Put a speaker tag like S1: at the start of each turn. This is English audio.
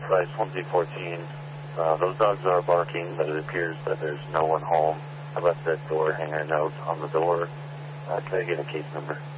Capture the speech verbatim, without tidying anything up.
S1: Price one Z fourteen. Uh, those dogs are barking, but it appears that there's no one home. I left that door hanger note on the door. Uh, can I get a case number?